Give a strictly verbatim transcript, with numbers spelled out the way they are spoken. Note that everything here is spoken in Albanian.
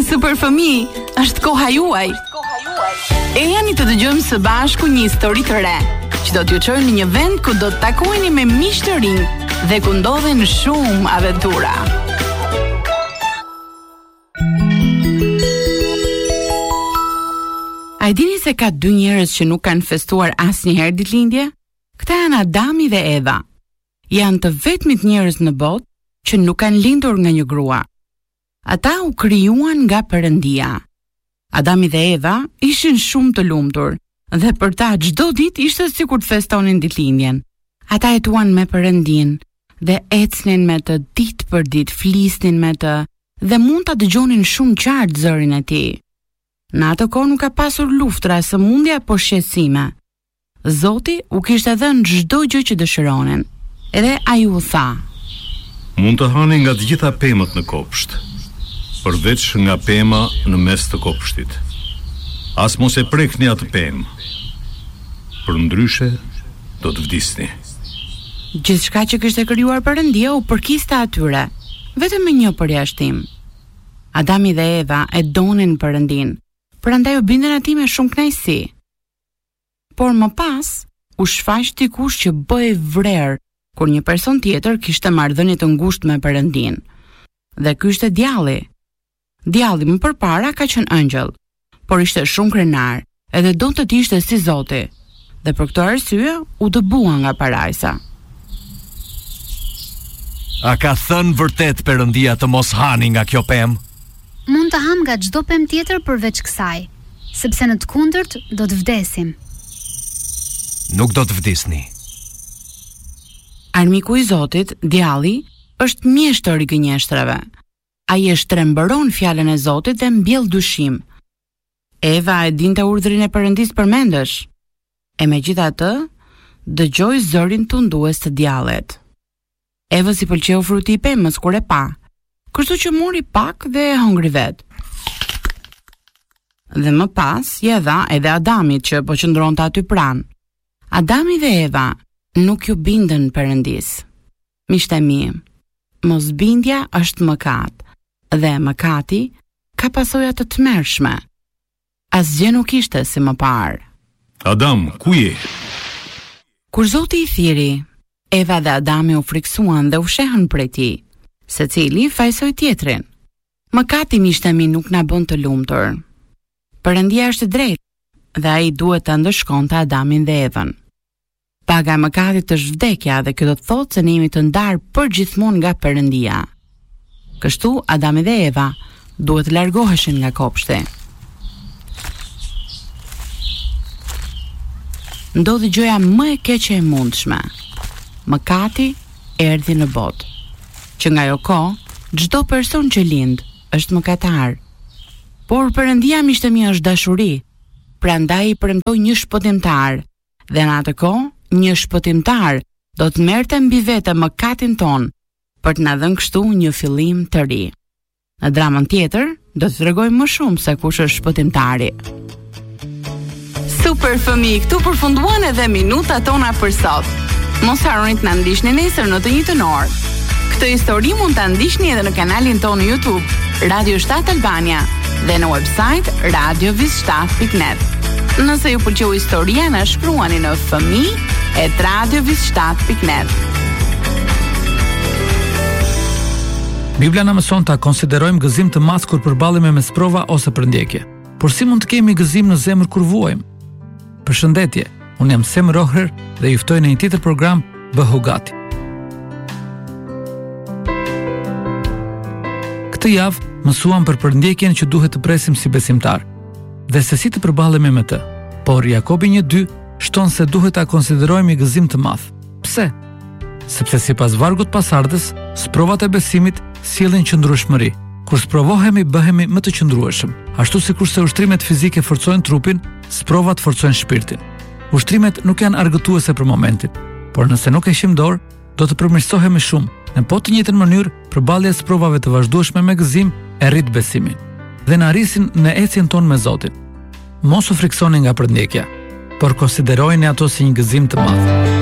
super fëmijë, është koha juaj. E jani të dëgjojmë së bashku një histori të re, që do t'ju çojë në një vend ku do të takoheni me miq të rinj dhe ku ndodhen shumë aventura. A e dini se ka dy njerëz që nuk kanë festuar asnjëherë ditëlindje? Këta janë Adami dhe Eva. Janë të vetmit njerëz në botë që nuk kanë lindur nga një grua. Ata u krijuan nga Perëndia. Adami dhe Eva ishin shumë të lumtur dhe për ta çdo ditë ishte sikur të festonin ditëlindjen. Ata jetuan me Perëndin dhe ecnin me të ditë për ditë, flisnin me të dhe mund ta dëgjonin shumë qartë zërin e tij. Në atë kohë nuk ka pasur luftra, sëmundje apo shqetësime. Zoti u kishte dhënë çdo gjë që dëshironin. Edhe ai u tha: Mund të hani nga të gjitha pemët në kopsht, përveç nga pema në mes të kopshtit. As mos e prekni atë pemë, përndryshe do të vdisni. Gjithçka që kishte krijuar Perëndia u përkiste atyre, vetëm me një përjashtim. Adami dhe Eva e donin Perëndin, prandaj u bindën atij me shumë kënaqësi. Por më pas, u shfaq dikush që bëhej vrer kur një person tjetër kishte marrëdhënie të ngushtë me Perëndin. Dhe ky ishte djalli. Djalli më përpara ka qenë angjëll, por ishte shumë krenar, edhe donte të ishte si Zoti. Dhe për këtë arsye u dëbua nga parajsa. A ka thënë vërtet Perëndia të mos hani nga kjo pemë? Mund të ham nga çdo pemë tjetër përveç kësaj, sepse në të kundërt do të vdesim. Nuk do të vdisni. Armiku i Zotit, djalli, është mjeshtër i gënjeshtrave. Ai e shtrembëron fjalën e Zotit dhe mbjell dyshim. Eva e dinte urdhrin e Perëndis përmendesh. E megjithatë, dëgjoi zërin tundues të djallit. Eva si pëlqeu fruti i pemës kur e pa, kështu që mori pak dhe e hongri vet. Dhe më pas ja dha edhe Adamit që po qëndronte aty pranë. Adami dhe Eva nuk ju bindën Perëndis. Miqtë mi, mosbindja është mëkat dhe mëkati ka pasoja të tmerrshme. Asgjë nuk ishte si më parë. Adam, ku je? Kur Zoti i thiri, Eva dhe Adami u friksuan dhe u shehën prej tij. Secili fajsoi tjetrin. Mëkati, miqtë mi, nuk na bën të lumtur. Perëndia është drejtë dhe ai duhet ta ndëshkonte Adamin dhe Evën. Paga e mëkatit është vdekja dhe kjo do të thotë se ne jemi të ndarë përgjithmonë nga Perëndia. Kështu Adami dhe Eva duhet të largoheshin nga kopshti. Ndodhi gjëja më e keqe e mundshme. Mëkati erdhi në botë. Që nga ajo kohë, çdo person që lind është mëkatar. Por Perëndia, miqtë mi, është dashuri, prandaj i premtoi një shpëtimtar, dhe në atë kohë një shpëtimtar do të merrte mbi vete mëkatin ton për të na dhënë kështu një fillim të ri. Në dramën tjetër do të tregojmë më shumë se kush është shpëtimtari. Super fëmijë, këtu përfunduan edhe minutat tona për sot. Mos harroni të na ndiqni nesër në të njëjtën orë. Këtë histori mund ta ndiqni edhe në kanalin tonë në YouTube, Radio shtat Albania, dhe në website radio vis shtat pikë net. Nëse ju pëlqeu historia, na shkruani në fëmijë et radio vis shtat pikë net. Biblia na mëson ta konsiderojmë gëzim të madh kur përballemi me sprova ose përndjekje. Por si mund të kemi gëzim në zemër kur vuajmë? Përshëndetje, unë jam Sem Rohrer dhe ju ftoj në një tjetër program Bëhu Gati. Këtë javë mësuam për përndjekjen që duhet të presim si besimtar dhe se si të përballemi me të. Por Jakobi një dy shton se duhet ta konsiderojmë gëzim të madh. Pse? Sepse sipas vargut pasardhës, sprovat e besimit sjellin qëndrueshmëri. Kur sprovohemi, bëhemi më të qëndrueshëm. Ashtu sikur se ushtrimet fizike forcojnë trupin, sprovat forcojnë shpirtin. Ushtrimet nuk janë argëtuese për momentin, por nëse nuk e heqim dorë, do të përmirësohemi shumë. Në po të njëjtën mënyrë, përballja e sprovave të vazhdueshme me gëzim e rrit besimin dhe na rrisin në ecjen tonë me Zotin. Mos u friksoni nga përndjekja, por konsiderojeni ato si një gëzim të madh.